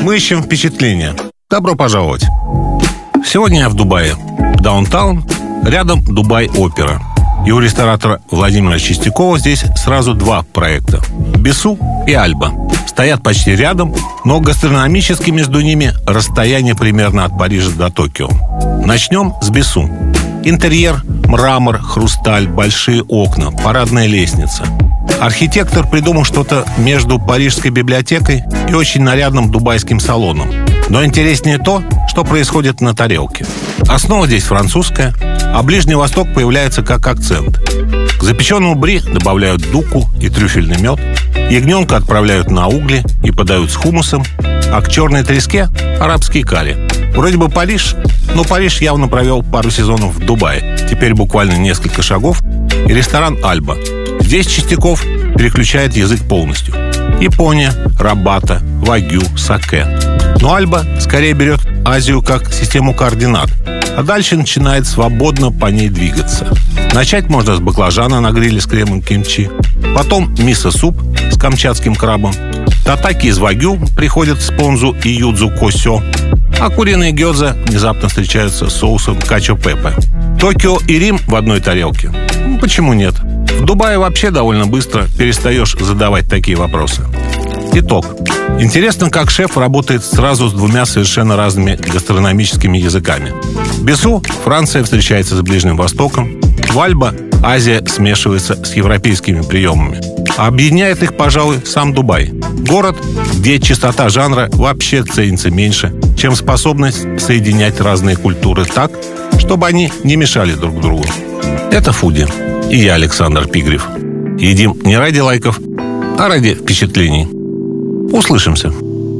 Мы ищем впечатления. Добро пожаловать. Сегодня я в Дубае. Даунтаун, рядом Дубай-опера. И у ресторатора Владимира Чистякова здесь сразу два проекта – Бесу и Альба. Стоят почти рядом, но гастрономически между ними расстояние примерно от Парижа до Токио. Начнем с Бесу. Интерьер, мрамор, хрусталь, большие окна, парадная лестница. Архитектор придумал что-то между парижской библиотекой и очень нарядным дубайским салоном. Но интереснее то, что происходит на тарелке. Основа здесь французская, а Ближний Восток появляется как акцент. К запеченному бри добавляют дуку и трюфельный мед, ягненка отправляют на угли и подают с хумусом, а к черной треске – арабский карри. Вроде бы Париж, но Париж явно провел пару сезонов в Дубае. Теперь буквально несколько шагов и ресторан «Альба». Здесь Чистяков переключает язык полностью. Япония, рабата, вагю, саке. Но Альба скорее берет Азию как систему координат, а дальше начинает свободно по ней двигаться. Начать можно с баклажана на гриле с кремом кимчи, потом мисо-суп с камчатским крабом, татаки из вагю приходят с понзу и юдзу косё, а куриные гёдза внезапно встречаются с соусом качо-пепе. Токио и Рим в одной тарелке? Почему нет? В Дубае вообще довольно быстро перестаешь задавать такие вопросы. Итог. Интересно, как шеф работает сразу с двумя совершенно разными гастрономическими языками. В Бесу Франция встречается с Ближним Востоком, в Альба Азия смешивается с европейскими приемами. А объединяет их, пожалуй, сам Дубай. Город, где чистота жанра вообще ценится меньше, чем способность соединять разные культуры так, чтобы они не мешали друг другу. Это «Фуди». И я, Александр Пигрев. Едим не ради лайков, а ради впечатлений. Услышимся.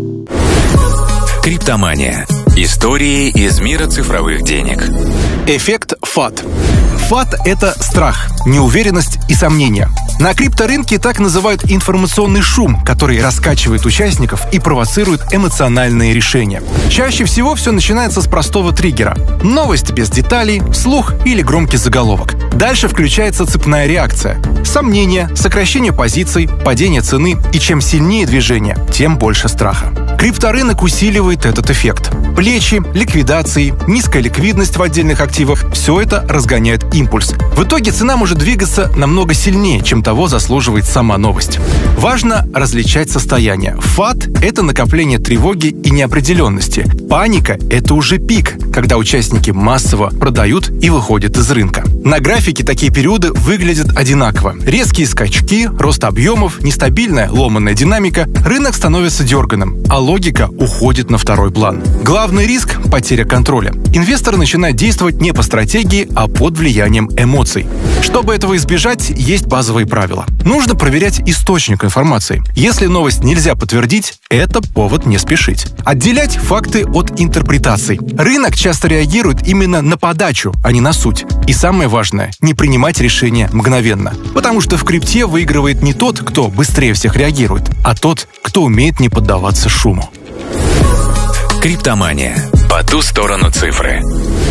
Криптомания. Истории из мира цифровых денег. Эффект ФАТ. ФАТ – это страх, неуверенность и сомнения. На крипторынке так называют информационный шум, который раскачивает участников и провоцирует эмоциональные решения. Чаще всего все начинается с простого триггера. Новость без деталей, слух или громкий заголовок. Дальше включается цепная реакция. Сомнения, сокращение позиций, падение цены. И чем сильнее движение, тем больше страха. Крипторынок усиливает этот эффект. Плечи, ликвидации, низкая ликвидность в отдельных активах – все это разгоняет импульс. В итоге цена может двигаться намного сильнее, чем того заслуживает сама новость. Важно различать состояния. ФАТ – это накопление тревоги и неопределенности. Паника – это уже пик, когда участники массово продают и выходят из рынка. На графике такие периоды выглядят одинаково. Резкие скачки, рост объемов, нестабильная ломаная динамика, рынок становится дерганым, а логика уходит на второй план. Главный риск – потеря контроля. Инвестор начинает действовать не по стратегии, а под влиянием эмоций. Чтобы этого избежать, есть базовые правила. Нужно проверять источник информации. Если новость нельзя подтвердить, это повод не спешить. Отделять факты от интерпретаций. Рынок часто реагирует именно на подачу, а не на суть. И самое важное – не принимать решения мгновенно. Потому что в крипте выигрывает не тот, кто быстрее всех реагирует, а тот, кто умеет не поддаваться шуму. Криптомания. По ту сторону цифры.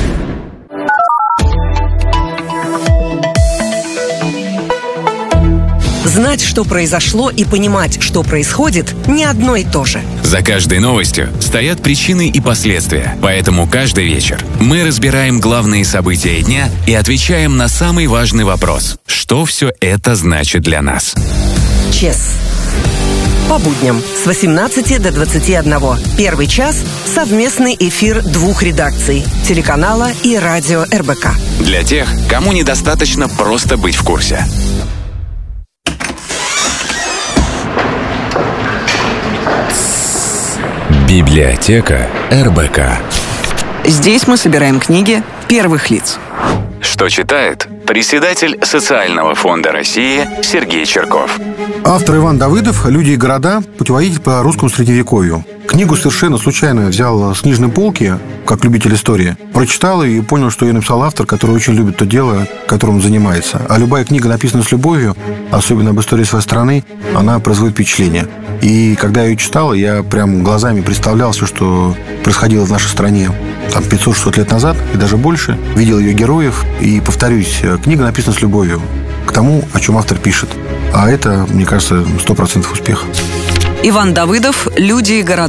Знать, что произошло, и понимать, что происходит, не одно и то же. За каждой новостью стоят причины и последствия. Поэтому каждый вечер мы разбираем главные события дня и отвечаем на самый важный вопрос. Что все это значит для нас? ЧЕС. По будням с 18 до 21. Первый час – совместный эфир двух редакций – телеканала и радио РБК. Для тех, кому недостаточно просто быть в курсе. Библиотека РБК. Здесь мы собираем книги первых лиц. Что читает председатель Социального фонда России Сергей Черков. Автор Иван Давыдов «Люди и города. Путеводитель по русскому средневековью». Книгу совершенно случайно взял с книжной полки, как любитель истории. Прочитал и понял, что ее написал автор, который очень любит то дело, которым он занимается. А любая книга, написанная с любовью, особенно об истории своей страны, она производит впечатление. И когда я ее читал, я прям глазами представлял все, что происходило в нашей стране там 500-600 лет назад и даже больше. Видел ее героев. И, повторюсь, книга написана с любовью к тому, о чем автор пишет. А это, мне кажется, 100% успеха. Иван Давыдов «Люди и города».